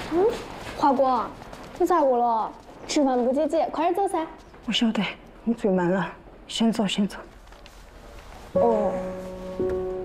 嗯，华国，你咋过了？吃饭不积极，快点走噻。 我晓得，我最慢了，先走先走。 哦。